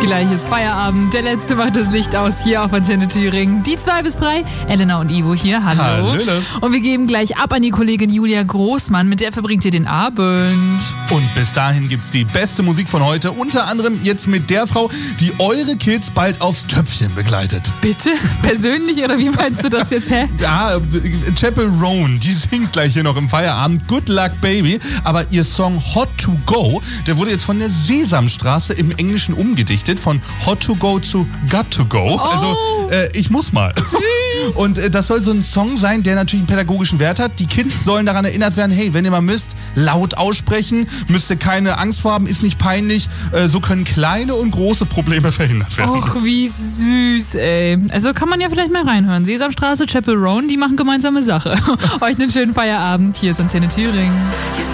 Gleich ist Feierabend. Der Letzte macht das Licht aus hier auf Antenne Thüringen. Die 2 bis 3. Elena und Ivo hier. Hallo. Hallöle. Und wir geben gleich ab an die Kollegin Julia Großmann. Mit der verbringt ihr den Abend. Und bis dahin gibt's die beste Musik von heute. Unter anderem jetzt mit der Frau, die eure Kids bald aufs Töpfchen begleitet. Bitte? Persönlich oder wie meinst du das jetzt, hä? Ja, Chapel Roan, die singt gleich hier noch im Feierabend Good Luck Baby. Aber ihr Song Hot to Go, der wurde jetzt von der Sesamstraße im Englischen umgedichtet. Von Hot to Go zu Got to Go. Oh. Also, ich muss mal. Süß. Und das soll so ein Song sein, der natürlich einen pädagogischen Wert hat. Die Kids sollen daran erinnert werden, hey, wenn ihr mal müsst, laut aussprechen, müsst ihr keine Angst vor haben, ist nicht peinlich. So können kleine und große Probleme verhindert werden. Och, wie süß, ey. Also kann man ja vielleicht mal reinhören. Sesamstraße, Chapel Roan, die machen gemeinsame Sache. Euch einen schönen Feierabend. Hier ist Antenne Thüringen.